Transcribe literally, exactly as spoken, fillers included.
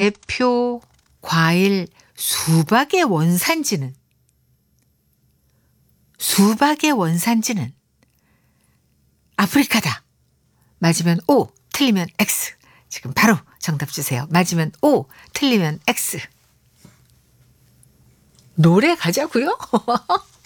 대표 과일 수박의 원산지는 수박의 원산지는 아프리카다. 맞으면 O, 틀리면 X. 지금 바로 정답 주세요. 맞으면 O, 틀리면 X. 노래 가자고요?